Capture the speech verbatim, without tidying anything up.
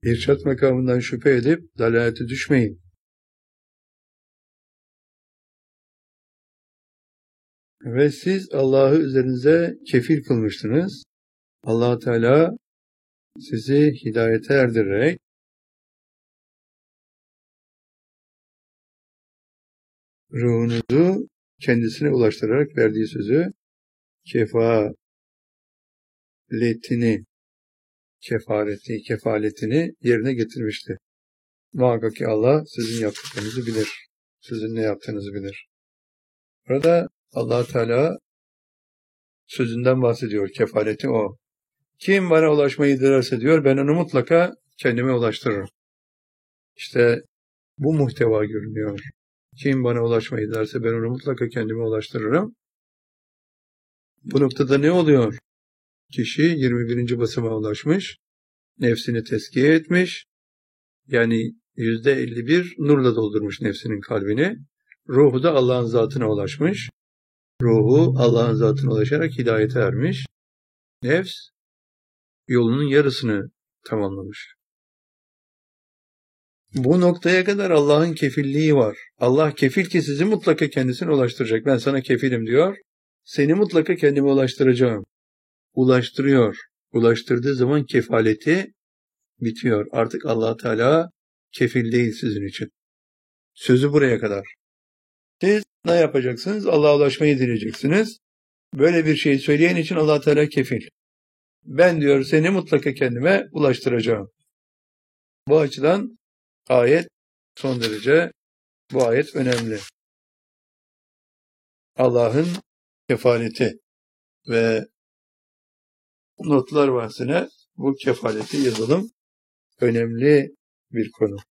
İrşad makamından şüphe edip dalalete düşmeyin. Ve siz Allah'ı üzerinize kefil kılmıştınız. Allah Teala sizi hidayete erdirerek ruhunuzu kendisine ulaştırarak verdiği sözü kefaletini kefareti, kefaletini yerine getirmişti. Muhakkak ki Allah sizin yaptıklarınızı bilir. Sizin ne yaptığınızı bilir. Burada Allah Teala sözünden bahsediyor. Kefaleti o. Kim bana ulaşmayı dilerse diyor, ben onu mutlaka kendime ulaştırırım. İşte bu muhteva görünüyor. Kim bana ulaşmayı dilerse ben onu mutlaka kendime ulaştırırım. Bu noktada ne oluyor? Kişi yirmi birinci basamağa ulaşmış, nefsini tezkiye etmiş, yani yüzde elli bir nurla doldurmuş nefsinin kalbini, ruhu da Allah'ın zatına ulaşmış, ruhu Allah'ın zatına ulaşarak hidayete ermiş, nefs yolunun yarısını tamamlamış. Bu noktaya kadar Allah'ın kefilliği var. Allah kefil ki sizi mutlaka kendisine ulaştıracak. Ben sana kefilim diyor. Seni mutlaka kendime ulaştıracağım. Ulaştırıyor. Ulaştırdığı zaman kefaleti bitiyor. Artık Allah Teala kefil değil sizin için. Sözü buraya kadar. Siz ne yapacaksınız? Allah'a ulaşmayı dileyeceksiniz. Böyle bir şey söyleyen için Allah Teala kefil. Ben diyor seni mutlaka kendime ulaştıracağım. Bu açıdan ayet son derece, bu ayet önemli. Allah'ın kefaleti ve notlar bahsine bu kefaleti yazalım. Önemli bir konu.